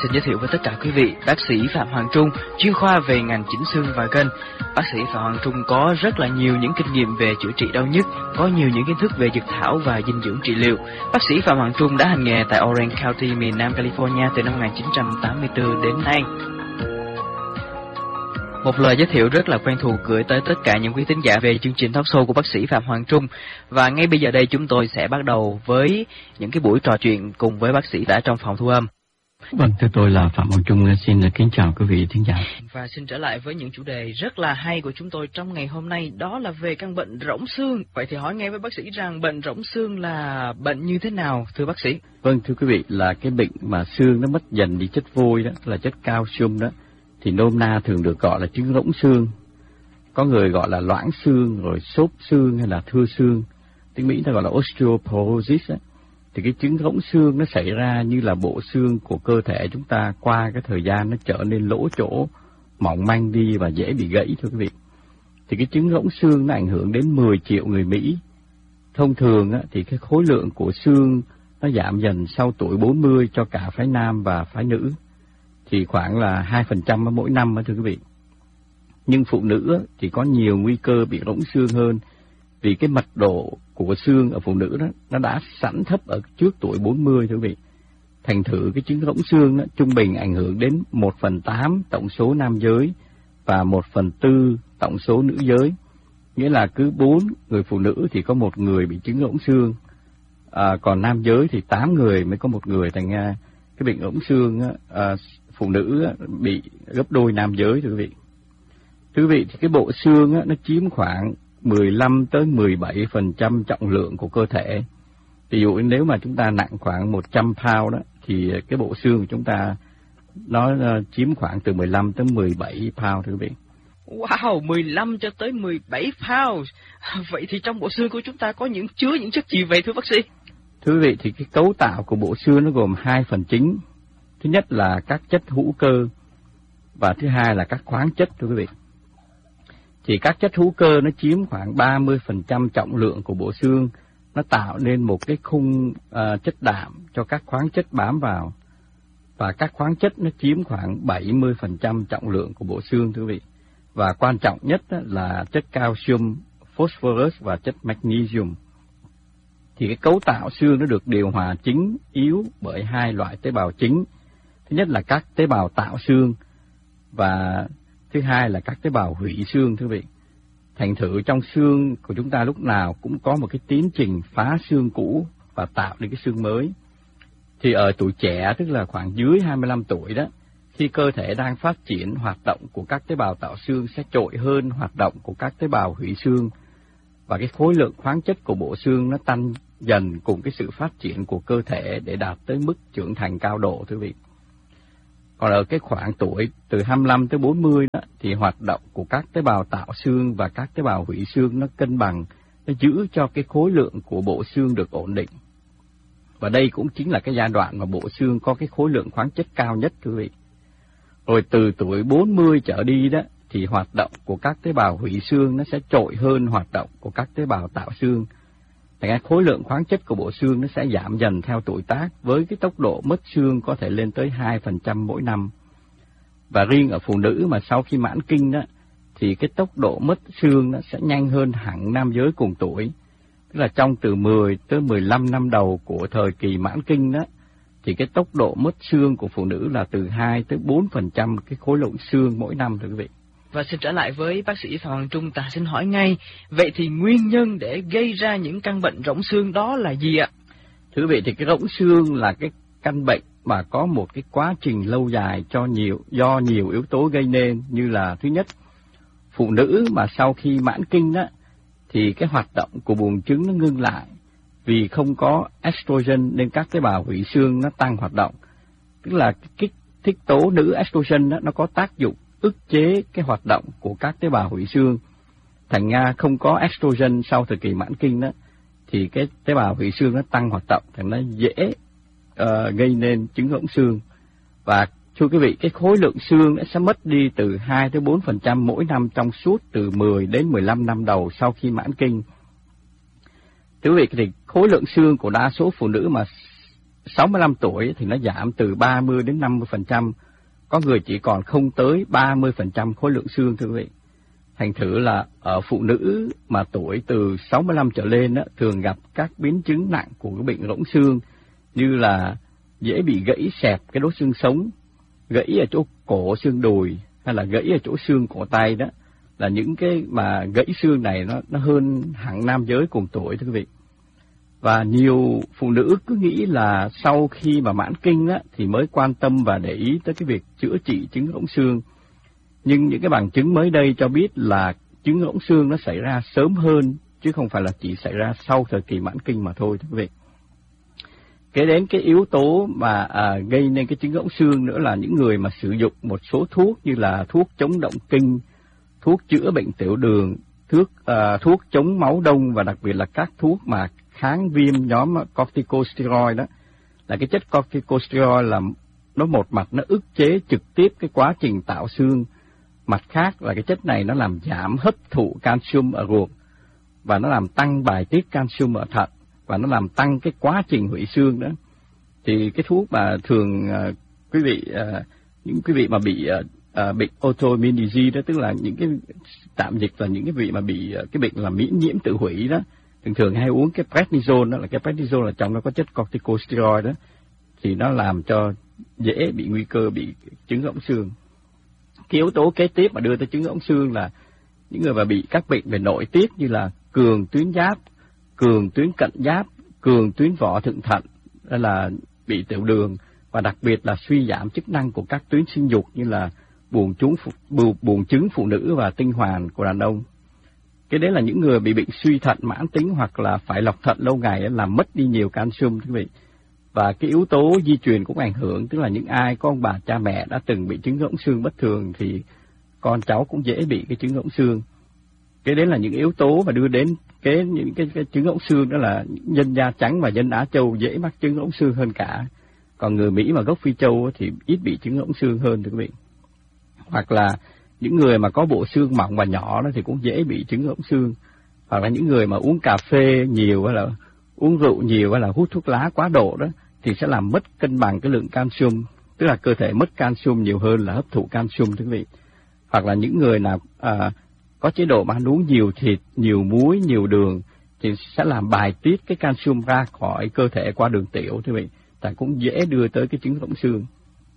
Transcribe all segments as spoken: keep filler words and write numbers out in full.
xin giới thiệu với tất cả quý vị bác sĩ Phạm Hoàng Trung, chuyên khoa về ngành chỉnh xương và gân. Bác sĩ Phạm Hoàng Trung có rất là nhiều những kinh nghiệm về chữa trị đau nhức, có nhiều những kiến thức về dược thảo và dinh dưỡng trị liệu. Bác sĩ Phạm Hoàng Trung đã hành nghề tại Orange County, miền Nam California từ năm một nghìn chín trăm tám mươi tư đến nay. Một lời giới thiệu rất là quen thuộc gửi tới tất cả những quý thính giả về chương trình talk show của bác sĩ Phạm Hoàng Trung. Và ngay bây giờ đây chúng tôi sẽ bắt đầu với những cái buổi trò chuyện cùng với bác sĩ đã trong phòng thu âm. Vâng, thưa tôi là Phạm Hoàng Trung, xin kính chào quý vị thính giả. Và xin trở lại với những chủ đề rất là hay của chúng tôi trong ngày hôm nay, đó là về căn bệnh rỗng xương. Vậy thì hỏi ngay với bác sĩ rằng bệnh rỗng xương là bệnh như thế nào, thưa bác sĩ? Vâng, thưa quý vị, là cái bệnh mà xương nó mất dần đi chất vôi đó, là chất calcium đó, thì nôm na thường được gọi là chứng rỗng xương. Có người gọi là loãng xương, rồi xốp xương hay là thưa xương. Tiếng Mỹ ta gọi là osteoporosis đó. Thì cái chứng rỗng xương nó xảy ra như là bộ xương của cơ thể chúng ta qua cái thời gian nó trở nên lỗ chỗ, mỏng manh đi và dễ bị gãy, thưa quý vị. Thì cái chứng rỗng xương nó ảnh hưởng đến mười triệu người Mỹ. Thông thường á, thì cái khối lượng của xương nó giảm dần sau tuổi bốn mươi cho cả phái nam và phái nữ. Thì khoảng là hai phần trăm mỗi năm, thưa quý vị. Nhưng phụ nữ á, thì có nhiều nguy cơ bị rỗng xương hơn, vì cái mật độ của xương ở phụ nữ đó nó đã sẵn thấp ở trước tuổi bốn mươi, thưa quý vị. Thành thử cái chứng rỗng xương đó, trung bình ảnh hưởng đến một phần tám tổng số nam giới và một phần tư tổng số nữ giới. Nghĩa là cứ bốn người phụ nữ thì có một người bị chứng rỗng xương, à, còn nam giới thì tám người mới có một người. Thành ra cái bệnh rỗng xương á, à, phụ nữ á, bị gấp đôi nam giới, thưa quý vị. Thưa quý vị, thì cái bộ xương á, nó chiếm khoảng mười lăm tới mười bảy phần trăm trọng lượng của cơ thể. Ví dụ nếu mà chúng ta nặng khoảng một trăm pound đó, thì cái bộ xương của chúng ta nó uh, chiếm khoảng từ mười lăm tới mười bảy pound, thưa quý vị. Wow, mười lăm cho tới mười bảy pound. Vậy thì trong bộ xương của chúng ta có những chứa những chất gì vậy, thưa bác sĩ? Thưa quý vị, thì cái cấu tạo của bộ xương nó gồm hai phần chính. Thứ nhất là các chất hữu cơ và thứ hai là các khoáng chất, thưa quý vị. Thì các chất hữu cơ nó chiếm khoảng ba mươi phần trăm trọng lượng của bộ xương, nó tạo nên một cái khung uh, chất đạm cho các khoáng chất bám vào. Và các khoáng chất nó chiếm khoảng bảy mươi phần trăm trọng lượng của bộ xương, thưa quý vị. Và quan trọng nhất là chất calcium, phosphorus và chất magnesium. Thì cái cấu tạo xương nó được điều hòa chính yếu bởi hai loại tế bào chính. Thứ nhất là các tế bào tạo xương và thứ hai là các tế bào hủy xương, thưa quý vị. Thành thử trong xương của chúng ta lúc nào cũng có một cái tiến trình phá xương cũ và tạo nên cái xương mới. Thì ở tuổi trẻ, tức là khoảng dưới hai mươi lăm tuổi đó, khi cơ thể đang phát triển, hoạt động của các tế bào tạo xương sẽ trội hơn hoạt động của các tế bào hủy xương. Và cái khối lượng khoáng chất của bộ xương nó tăng dần cùng cái sự phát triển của cơ thể để đạt tới mức trưởng thành cao độ, thưa quý vị. Còn ở cái khoảng tuổi từ hai mươi lăm tới bốn mươi đó, thì hoạt động của các tế bào tạo xương và các tế bào hủy xương nó cân bằng, nó giữ cho cái khối lượng của bộ xương được ổn định. Và đây cũng chính là cái giai đoạn mà bộ xương có cái khối lượng khoáng chất cao nhất, thưa quý vị. Rồi từ tuổi bốn mươi trở đi đó, thì hoạt động của các tế bào hủy xương nó sẽ trội hơn hoạt động của các tế bào tạo xương. Thành ra khối lượng khoáng chất của bộ xương nó sẽ giảm dần theo tuổi tác, với cái tốc độ mất xương có thể lên tới hai phần trăm mỗi năm. Và riêng ở phụ nữ mà sau khi mãn kinh đó, thì cái tốc độ mất xương nó sẽ nhanh hơn hẳn nam giới cùng tuổi. Tức là trong từ mười tới mười lăm năm đầu của thời kỳ mãn kinh đó, thì cái tốc độ mất xương của phụ nữ là từ hai tới bốn phần trăm cái khối lượng xương mỗi năm, thưa quý vị. Và xin trở lại với bác sĩ Phạm Hoàng Trung, ta xin hỏi ngay, vậy thì nguyên nhân để gây ra những căn bệnh rỗng xương đó là gì ạ? Thưa quý vị, thì cái rỗng xương là cái căn bệnh mà có một cái quá trình lâu dài cho nhiều do nhiều yếu tố gây nên, như là thứ nhất, phụ nữ mà sau khi mãn kinh đó, thì cái hoạt động của buồng trứng nó ngưng lại, vì không có estrogen nên các tế bào hủy xương nó tăng hoạt động. Tức là cái kích thích tố nữ estrogen đó, nó có tác dụng ức chế cái hoạt động của các tế bào hủy xương. Thành ra không có estrogen sau thời kỳ mãn kinh đó, thì cái tế bào hủy xương nó tăng hoạt động, thành nó dễ uh, gây nên chứng rỗng xương. Và thưa quý vị, cái khối lượng xương nó sẽ mất đi từ hai tới bốn phần trăm mỗi năm trong suốt từ mười đến mười lăm năm đầu sau khi mãn kinh. Thưa quý vị, thì khối lượng xương của đa số phụ nữ mà sáu mươi lăm tuổi thì nó giảm từ ba mươi đến năm mươi phần trăm, có người chỉ còn không tới ba mươi phần trăm khối lượng xương thưa quý vị. Thành thử là ở phụ nữ mà tuổi từ sáu mươi lăm trở lên đó, thường gặp các biến chứng nặng của cái bệnh rỗng xương, như là dễ bị gãy xẹp cái đốt xương sống, gãy ở chỗ cổ xương đùi, hay là gãy ở chỗ xương cổ tay. Đó là những cái mà gãy xương này nó nó hơn hẳn nam giới cùng tuổi thưa quý vị. Và nhiều phụ nữ cứ nghĩ là sau khi mà mãn kinh á, thì mới quan tâm và để ý tới cái việc chữa trị chứng rỗng xương. Nhưng những cái bằng chứng mới đây cho biết là chứng rỗng xương nó xảy ra sớm hơn, chứ không phải là chỉ xảy ra sau thời kỳ mãn kinh mà thôi thưa quý vị. Kế đến cái yếu tố mà à, gây nên cái chứng rỗng xương nữa là những người mà sử dụng một số thuốc như là thuốc chống động kinh, thuốc chữa bệnh tiểu đường, thuốc à, thuốc chống máu đông, và đặc biệt là các thuốc mà kháng viêm nhóm corticosteroid. Đó là cái chất corticosteroid là nó một mặt nó ức chế trực tiếp cái quá trình tạo xương, mặt khác là cái chất này nó làm giảm hấp thụ calcium ở ruột, và nó làm tăng bài tiết calcium ở thận, và nó làm tăng cái quá trình hủy xương đó. Thì cái thuốc mà thường uh, quý vị uh, những quý vị mà bị uh, uh, bệnh autoimmune disease đó, tức là những cái tạm dịch là những cái vị mà bị uh, cái bệnh là miễn nhiễm tự hủy đó, thường thường hay uống cái prednisone. Đó là cái prednisone là trong nó có chất corticosteroid đó, thì nó làm cho dễ bị nguy cơ bị chứng rỗng xương. Cái yếu tố kế tiếp mà đưa tới chứng rỗng xương là những người mà bị các bệnh về nội tiết như là cường tuyến giáp, cường tuyến cận giáp, cường tuyến vỏ thượng thận, đó là bị tiểu đường, và đặc biệt là suy giảm chức năng của các tuyến sinh dục như là buồng trứng, buồng trứng phụ nữ và tinh hoàn của đàn ông. Cái đấy là những người bị bệnh suy thận mãn tính hoặc là phải lọc thận lâu ngày làm mất đi nhiều calcium quý vị. Và cái yếu tố di truyền cũng ảnh hưởng, tức là những ai có ông bà cha mẹ đã từng bị chứng rỗng xương bất thường thì con cháu cũng dễ bị cái chứng rỗng xương. Cái đấy là những yếu tố mà đưa đến cái những cái, cái chứng rỗng xương, đó là dân da trắng và dân Á Châu dễ mắc chứng rỗng xương hơn cả. Còn người Mỹ mà gốc Phi Châu thì ít bị chứng rỗng xương hơn thưa quý vị. Hoặc là những người mà có bộ xương mỏng và nhỏ đó thì cũng dễ bị chứng rỗng xương. Hoặc là những người mà uống cà phê nhiều hay là uống rượu nhiều hay là hút thuốc lá quá độ đó thì sẽ làm mất cân bằng cái lượng calcium, tức là cơ thể mất calcium nhiều hơn là hấp thụ calcium thưa quý vị. Hoặc là những người nào à, có chế độ ăn uống nhiều thịt, nhiều muối, nhiều đường thì sẽ làm bài tiết cái calcium ra khỏi cơ thể qua đường tiểu thưa quý vị, tại cũng dễ đưa tới cái chứng rỗng xương.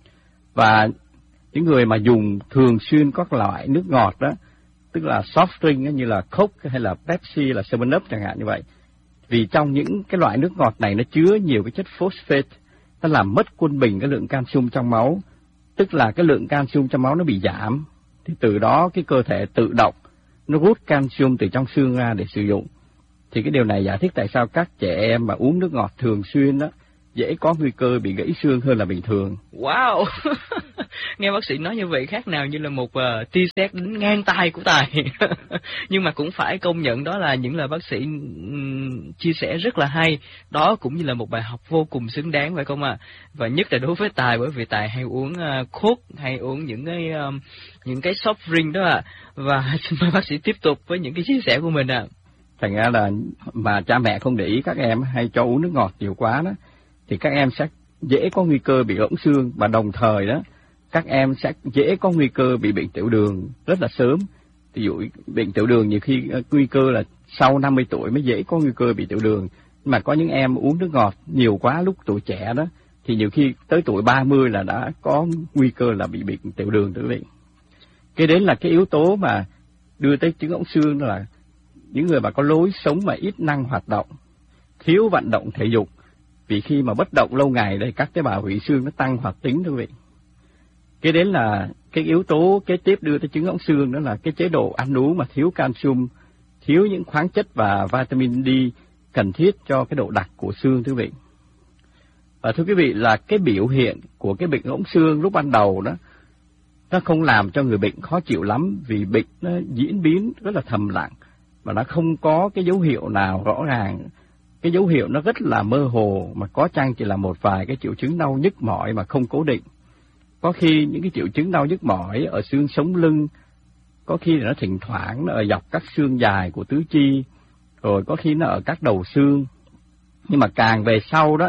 Và những người mà dùng thường xuyên các loại nước ngọt đó, tức là soft drink như là Coke hay là Pepsi, là seven up chẳng hạn như vậy, vì trong những cái loại nước ngọt này nó chứa nhiều cái chất phosphate, nó làm mất quân bình cái lượng calcium trong máu, tức là cái lượng calcium trong máu nó bị giảm, thì từ đó cái cơ thể tự động nó rút calcium từ trong xương ra để sử dụng. Thì cái điều này giải thích tại sao các trẻ em mà uống nước ngọt thường xuyên đó dễ có nguy cơ bị gãy xương hơn là bình thường. Wow. Nghe bác sĩ nói như vậy khác nào như là một uh, tia sét đến ngang tai của Tài. Nhưng mà cũng phải công nhận đó là những lời bác sĩ um, chia sẻ rất là hay. Đó cũng như là một bài học vô cùng xứng đáng phải không ạ? À? Và nhất là đối với Tài, bởi vì Tài hay uống uh, Coke, hay uống những cái um, những cái soft drink đó ạ. À. Và xin mời bác sĩ tiếp tục với những cái chia sẻ của mình ạ. À. Thành ra là mà cha mẹ không để ý các em hay cho uống nước ngọt nhiều quá đó, thì các em sẽ dễ có nguy cơ bị rỗng xương, và đồng thời đó các em sẽ dễ có nguy cơ bị bệnh tiểu đường rất là sớm. Ví dụ bệnh tiểu đường nhiều khi nguy cơ là sau năm mươi tuổi mới dễ có nguy cơ bị tiểu đường, nhưng mà có những em uống nước ngọt nhiều quá lúc tuổi trẻ đó thì nhiều khi tới tuổi ba mươi là đã có nguy cơ là bị bệnh tiểu đường thưa quý vị. Cái đến là cái yếu tố mà đưa tới chứng rỗng xương, đó là những người mà có lối sống mà ít năng hoạt động, thiếu vận động thể dục. Vì khi mà bất động lâu ngày đây, các tế bào hủy xương nó tăng hoạt tính thưa quý vị. Cái đến là cái yếu tố kế tiếp đưa tới chứng rỗng xương, đó là cái chế độ ăn uống mà thiếu calcium, thiếu những khoáng chất và vitamin D cần thiết cho cái độ đặc của xương thưa quý vị. Và thưa quý vị, là cái biểu hiện của cái bệnh rỗng xương lúc ban đầu đó, nó không làm cho người bệnh khó chịu lắm, vì bệnh nó diễn biến rất là thầm lặng và nó không có cái dấu hiệu nào rõ ràng. Cái dấu hiệu nó rất là mơ hồ, mà có chăng chỉ là một vài cái triệu chứng đau nhức mỏi mà không cố định. Có khi những cái triệu chứng đau nhức mỏi ở xương sống lưng, có khi nó thỉnh thoảng nó ở dọc các xương dài của tứ chi, rồi có khi nó ở các đầu xương. Nhưng mà càng về sau đó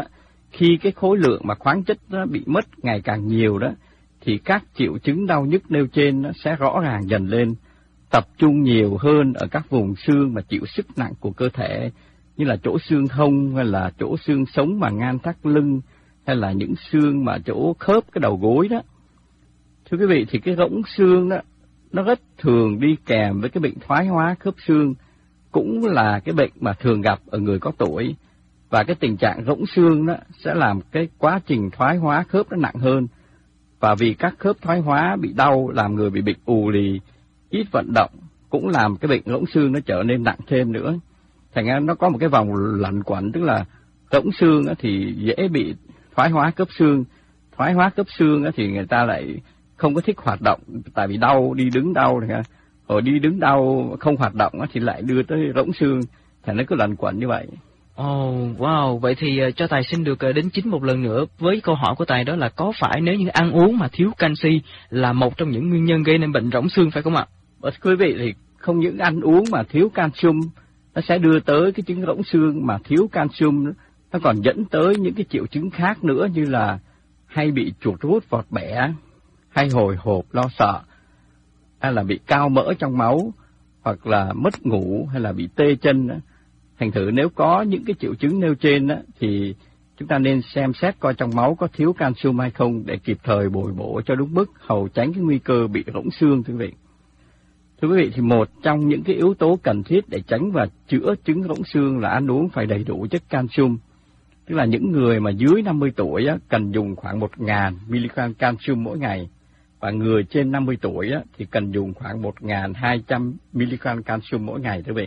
khi cái khối lượng mà khoáng chất nó bị mất ngày càng nhiều đó, thì các triệu chứng đau nhức nêu trên nó sẽ rõ ràng dần lên, tập trung nhiều hơn ở các vùng xương mà chịu sức nặng của cơ thể, như là chỗ xương hông hay là chỗ xương sống mà ngang thắt lưng, hay là những xương mà chỗ khớp cái đầu gối đó. Thưa quý vị, thì cái rỗng xương đó nó rất thường đi kèm với cái bệnh thoái hóa khớp xương, cũng là cái bệnh mà thường gặp ở người có tuổi, và cái tình trạng rỗng xương đó sẽ làm cái quá trình thoái hóa khớp nó nặng hơn, và vì các khớp thoái hóa bị đau làm người bị bệnh ù lì, ít vận động, cũng làm cái bệnh rỗng xương nó trở nên nặng thêm nữa. Thành ra nó có một cái vòng luẩn quẩn, tức là rỗng xương thì dễ bị thoái hóa khớp xương, thoái hóa khớp xương thì người ta lại không có thích hoạt động, tại vì đau, đi đứng đau, rồi đi đứng đau không hoạt động thì lại đưa tới rỗng xương, thành nó cứ luẩn quẩn như vậy. Ồ, oh, wow, vậy thì uh, cho Tài xin được uh, đến chính một lần nữa với câu hỏi của Tài, đó là có phải nếu như ăn uống mà thiếu canxi là một trong những nguyên nhân gây nên bệnh rỗng xương phải không ạ? Và quý vị, thì không những ăn uống mà thiếu calcium nó sẽ đưa tới cái chứng rỗng xương, mà thiếu calcium nó còn dẫn tới những cái triệu chứng khác nữa, như là hay bị chuột rút vọt bẻ, hay hồi hộp lo sợ, hay là bị cao mỡ trong máu, hoặc là mất ngủ, hay là bị tê chân. Thành thử nếu có những cái triệu chứng nêu trên đó, thì chúng ta nên xem xét coi trong máu có thiếu calcium hay không để kịp thời bồi bổ cho đúng mức, hầu tránh cái nguy cơ bị rỗng xương. Thưa quý vị, thưa quý vị thì một trong những cái yếu tố cần thiết để tránh và chữa chứng rỗng xương là ăn uống phải đầy đủ chất calcium. Tức là những người mà dưới năm mươi tuổi á, cần dùng khoảng một nghìn mi-li-gam calcium mỗi ngày, và người trên năm mươi tuổi á, thì cần dùng khoảng một nghìn hai trăm mi-li-gam calcium mỗi ngày. Thưa quý vị,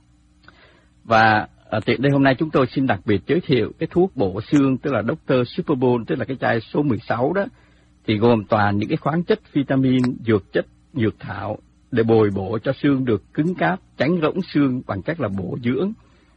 và ở tiện đây hôm nay chúng tôi xin đặc biệt giới thiệu cái thuốc bổ xương, tức là doctor Superbone, tức là cái chai số mười sáu đó, thì gồm toàn những cái khoáng chất, vitamin, dược chất, dược thảo để bồi bổ cho xương được cứng cáp, tránh rỗng xương bằng cách là bổ dưỡng,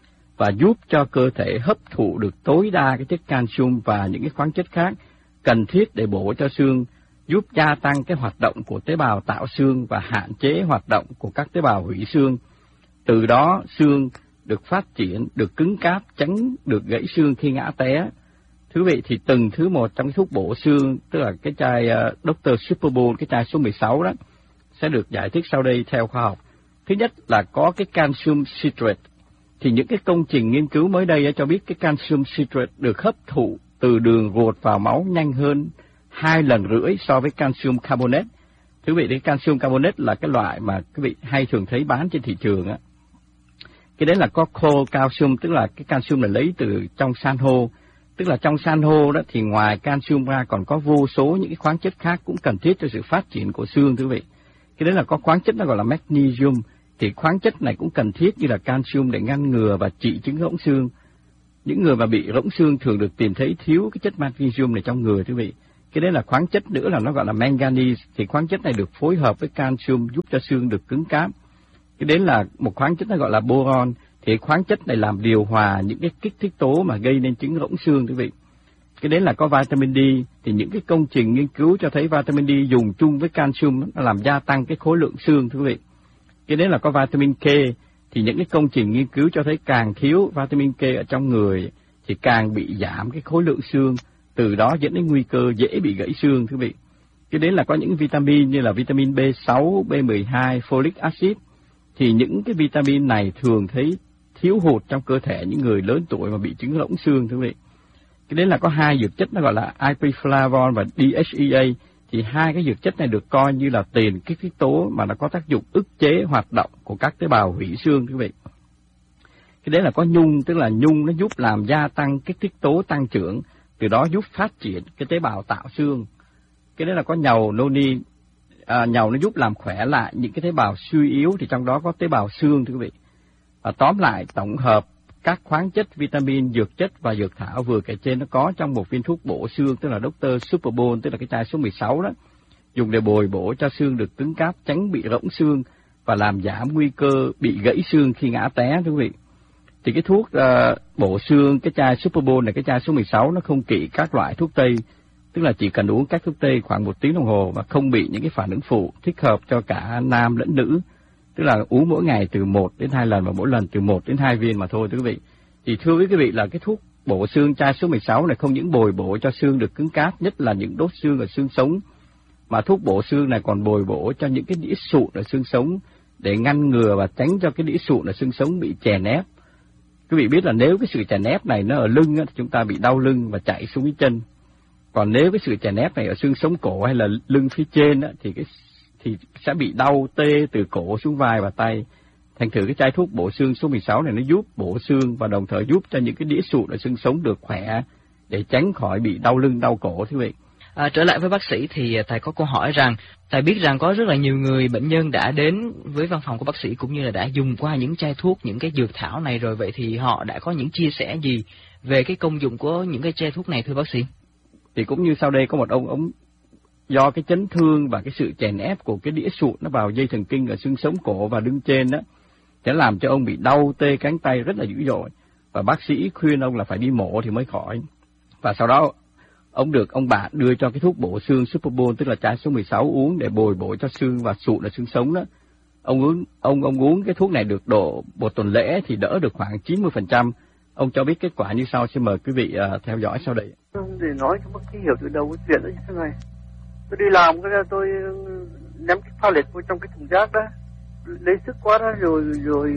và giúp cho cơ thể hấp thụ được tối đa cái chất calcium và những cái khoáng chất khác cần thiết để bổ cho xương, giúp gia tăng cái hoạt động của tế bào tạo xương và hạn chế hoạt động của các tế bào hủy xương. Từ đó xương được phát triển, được cứng cáp, tránh được gãy xương khi ngã té. Thưa quý vị, thì từng thứ một trong cái thuốc bổ xương, tức là cái chai uh, doctor Superbone, cái chai số mười sáu đó, sẽ được giải thích sau đây theo khoa học. Thứ nhất là có cái calcium citrate. Thì những cái công trình nghiên cứu mới đây cho biết cái calcium citrate được hấp thụ từ đường ruột vào máu nhanh hơn hai lần rưỡi so với calcium carbonate. Thưa quý vị, cái calcium carbonate là cái loại mà quý vị hay thường thấy bán trên thị trường á. Cái đấy là có cold calcium, tức là cái calcium là lấy từ trong san hô. Tức là trong san hô đó thì ngoài calcium ra còn có vô số những cái khoáng chất khác cũng cần thiết cho sự phát triển của xương. Thưa quý vị, cái đấy là có khoáng chất nó gọi là magnesium. Thì khoáng chất này cũng cần thiết như là calcium để ngăn ngừa và trị chứng rỗng xương. Những người mà bị rỗng xương thường được tìm thấy thiếu cái chất magnesium này trong người. Thưa quý vị, cái đấy là khoáng chất nữa là nó gọi là manganese. Thì khoáng chất này được phối hợp với calcium giúp cho xương được cứng cáp. Cái đấy là một khoáng chất nó gọi là boron. Thì khoáng chất này làm điều hòa những cái kích thích tố mà gây nên chứng rỗng xương. Quý vị, cái đấy là có vitamin D. Thì những cái công trình nghiên cứu cho thấy vitamin D dùng chung với calcium nó làm gia tăng cái khối lượng xương. Quý vị, cái đấy là có vitamin K. Thì những cái công trình nghiên cứu cho thấy càng thiếu vitamin K ở trong người thì càng bị giảm cái khối lượng xương, từ đó dẫn đến nguy cơ dễ bị gãy xương. Quý vị, cái đấy là có những vitamin như là vitamin B sáu, B mười hai, folic acid. Thì những cái vitamin này thường thấy thiếu hụt trong cơ thể những người lớn tuổi mà bị chứng rỗng xương. Thưa quý vị, cái đấy là có hai dược chất nó gọi là ipflavon và đê hát e a. Thì hai cái dược chất này được coi như là tiền kích thích tố mà nó có tác dụng ức chế hoạt động của các tế bào hủy xương. Quý vị, cái đấy là có nhung, tức là nhung nó giúp làm gia tăng kích thích tố tăng trưởng, từ đó giúp phát triển cái tế bào tạo xương. Cái đấy là có nhầu, noni. À, nhầu nó giúp làm khỏe lại những cái tế bào suy yếu, thì trong đó có tế bào xương. Thưa quý vị, và tóm lại tổng hợp các khoáng chất, vitamin, dược chất và dược thảo vừa kể trên nó có trong một viên thuốc bổ xương, tức là doctor Superbone, tức là cái chai số mười sáu đó, dùng để bồi bổ cho xương được cứng cáp, tránh bị rỗng xương và làm giảm nguy cơ bị gãy xương khi ngã té. Thưa quý vị, thì cái thuốc uh, bổ xương, cái chai Superbone này, cái chai số mười sáu, nó không kỵ các loại thuốc tây, tức là chỉ cần uống các thuốc tây khoảng một tiếng đồng hồ và không bị những cái phản ứng phụ, thích hợp cho cả nam lẫn nữ. Tức là uống mỗi ngày từ một đến hai lần, và mỗi lần từ một đến hai viên mà thôi. Thưa quý vị, thì thưa với quý vị là cái thuốc bổ xương chai số mười sáu này không những bồi bổ cho xương được cứng cáp, nhất là những đốt xương ở xương sống, mà thuốc bổ xương này còn bồi bổ cho những cái đĩa sụn ở xương sống để ngăn ngừa và tránh cho cái đĩa sụn ở xương sống bị chèn ép. Quý vị biết là nếu cái sự chèn ép này nó ở lưng á, thì chúng ta bị đau lưng và chạy xuống cái chân. Còn nếu cái sự chèn ép này ở xương sống cổ hay là lưng phía trên á, thì cái thì sẽ bị đau tê từ cổ xuống vai và tay. Thành thử cái chai thuốc bổ xương số mười sáu này nó giúp bổ xương và đồng thời giúp cho những cái đĩa sụn ở xương sống được khỏe để tránh khỏi bị đau lưng đau cổ thưa quý vị. À, trở lại với bác sĩ thì thầy có câu hỏi rằng thầy biết rằng có rất là nhiều người bệnh nhân đã đến với văn phòng của bác sĩ cũng như là đã dùng qua những chai thuốc, những cái dược thảo này rồi, vậy thì họ đã có những chia sẻ gì về cái công dụng của những cái chai thuốc này thưa bác sĩ? Thì cũng như sau đây có một ông ông do cái chấn thương và cái sự chèn ép của cái đĩa sụn nó vào dây thần kinh ở xương sống cổ và lưng trên đó, sẽ làm cho ông bị đau tê cánh tay rất là dữ dội, và bác sĩ khuyên ông là phải đi mổ thì mới khỏi. Và sau đó ông được ông bạn đưa cho cái thuốc bổ xương Superbol, tức là chai số mười sáu uống để bồi bổ cho xương và sụn ở xương sống đó. Ông uống ông ông uống cái thuốc này được độ một tuần lễ thì đỡ được khoảng chín mươi phần trăm. Ông cho biết kết quả như sau, xin mời quý vị uh, theo dõi sau đây. Để nói cho bác sĩ hiểu từ đầu cái chuyện đó như thế này. Tôi đi làm cái tôi ném cái pha lệt vào trong cái thùng rác đó, lấy sức quá đó, rồi rồi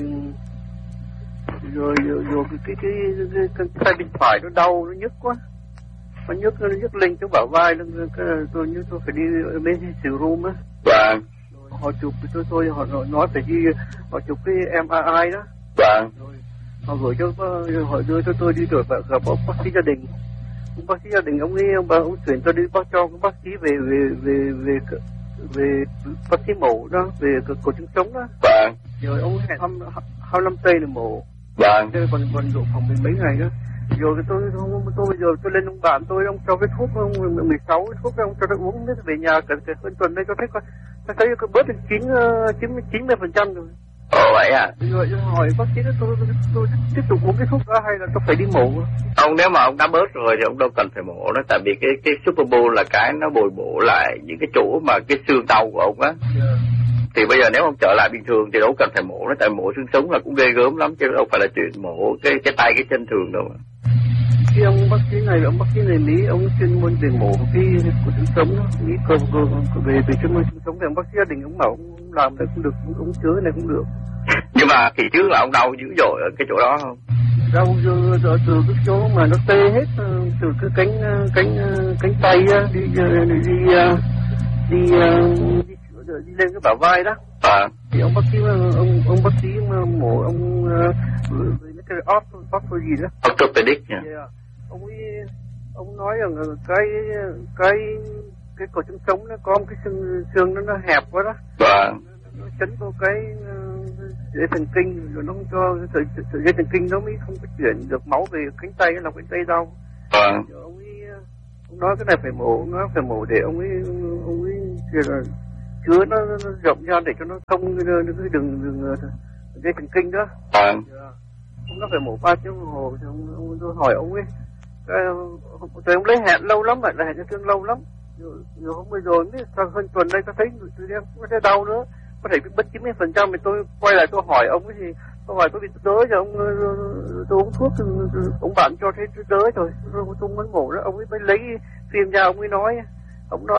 rồi rồi, rồi cái cái cái, cái, cái tay bên phải nó đau, nó nhức quá, nó nhức nó nhức lên chỗ bả vai, nó tôi như tôi phải đi bên siêu room á. Vâng. Họ chụp tôi tôi họ nói phải đi họ chụp cái em rờ i đó. Vâng. Rồi họ gửi cho họ đưa cho tôi đi rồi gặp bác sĩ gia đình. Ông bác sĩ gia đình ông ấy ông, ông chuyển tôi đi bác cho các bác sĩ về về về về về bác sĩ mổ đó, về cổ trứng sống đó. Vâng. Rồi ông hẹn hai hai năm tây là mổ. Vâng. Còn còn độ phòng mình mấy ngày đó. Rồi tôi tôi, tôi bây giờ tôi lên ông bạn tôi, ông cho cái thuốc ông mười sáu cái thuốc ông cho tôi uống đến về nhà cả cả tuần đây cho thấy coi, tôi thấy có bớt được chín chín chín mươi phần trăm rồi. Ồ vậy à? Rồi tôi hỏi bác sĩ đó, tôi, tôi, tôi, tôi tiếp tục uống cái thuốc đó hay là tôi phải đi mổ? Ông nếu mà ông đã bớt rồi thì ông đâu cần phải mổ đó, tại vì cái cái Superbol là cái nó bồi bổ lại những cái chỗ mà cái xương đau của ông á. Yeah. Thì bây giờ nếu ông trở lại bình thường thì đâu cần phải mổ nữa, tại mổ xương sống là cũng ghê gớm lắm chứ đâu phải là chuyện mổ cái cái tay cái chân thường đâu. Khi ông bác sĩ này, ông bác sĩ này Mỹ, ông chuyên môn về mổ cái của xương sống đó, Mỹ cơ về về chuyên môn xương sống thì ông bác sĩ gia đình ông bảo ông làm này cũng được, ông chữa này cũng được. Nhưng mà kỳ trước là ông đau dữ dội ở cái chỗ đó không? Đau từ, từ, từ cái chỗ mà nó tê hết, từ cái cánh cánh cánh tay đi đi đi, đi, đi, đi lên cái bả vai đó. À. Thì ông bác sĩ ông ông bác sĩ mổ ông với cái óc óc gì đó. Orthopedic nha. Yeah. Ông ấy ông nói rằng cái cái cái cổ xương sống nó có một cái xương xương nó nó hẹp quá đó. Vâng. Nó chấn vô cái dây thần kinh rồi nó không cho sợi dây thần kinh nó mới không có chuyển được máu về cánh tay, làm cánh tay đau. Vâng. Rồi ông ấy ông nói cái này phải mổ, nó phải mổ để ông ấy ông ấy là chứa nó, nó rộng ra để cho nó thông cái đường đường dây thần kinh đó. Vâng. Ông nó phải mổ ba tiếng đồng hồ thì ông, ông tôi hỏi ông ấy, tôi ông lấy hẹn lâu lắm rồi, là hẹn cho thương lâu lắm. Rồi, rồi hôm bây giờ mới sau hơn tuần đây tôi thấy tôi đang có thấy đau nữa, có thể bị mất chín mươi phần trăm. Thì tôi quay lại tôi hỏi ông ấy thì tôi hỏi có bị đỡ cho ông, tôi uống thuốc ông bạn cho thấy đỡ rồi, tôi muốn mổ đó, ông ấy mới lấy phim ra ông ấy nói, ông nói